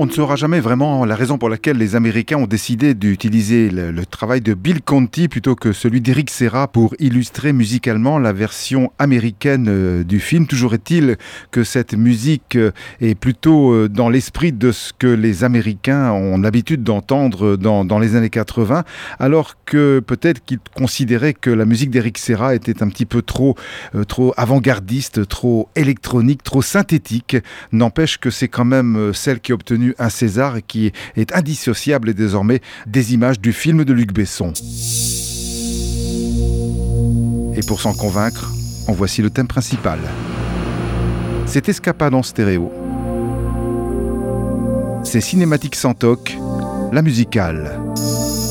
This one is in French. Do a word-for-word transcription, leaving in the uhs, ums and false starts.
On ne saura jamais vraiment la raison pour laquelle les Américains ont décidé d'utiliser le, le travail de Bill Conti plutôt que celui d'Eric Serra pour illustrer musicalement la version américaine euh, du film. Toujours est-il que cette musique euh, est plutôt euh, dans l'esprit de ce que les Américains ont l'habitude d'entendre dans, dans les années quatre-vingts, alors que peut-être qu'ils considéraient que la musique d'Eric Serra était un petit peu trop, euh, trop avant-gardiste, trop électronique, trop synthétique. N'empêche que c'est quand même celle qui a obtenu un César et qui est indissociable désormais des images du film de Luc Besson. Et pour s'en convaincre, en voici le thème principal. C'est Escapade en stéréo. C'est Cinématique sans toc, la musicale.